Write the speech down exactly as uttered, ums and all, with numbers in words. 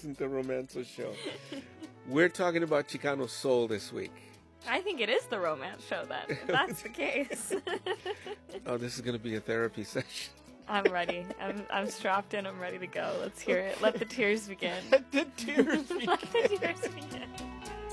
isn't the Romanzo show. We're talking about Chicano Soul this week. I think it is the romance show then, if that's the case. Oh, this is going to be a therapy session. I'm ready. I'm I'm strapped in. I'm ready to go. Let's hear it. Let the tears begin. Let the tears begin. Let the tears begin.